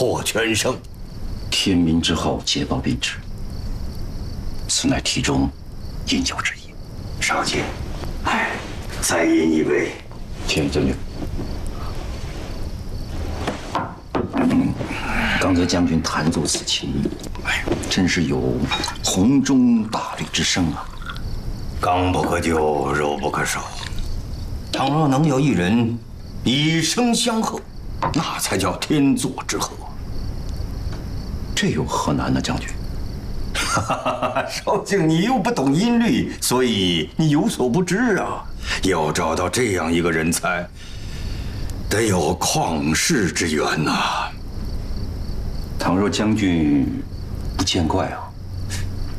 获全胜。 天明之后捷报并至，此乃题中应有之意。 少卿，再饮一杯。 天将军，刚才将军弹奏此琴，真是有洪钟大吕之声啊！ 刚不可久，柔不可少。倘若能有一人以声相和，那才叫天作之合。 这有何难呢，将军？ 少卿，你又不懂音律，所以你有所不知啊。要找到这样一个人才，得有旷世之缘呐。 倘若将军不见怪啊，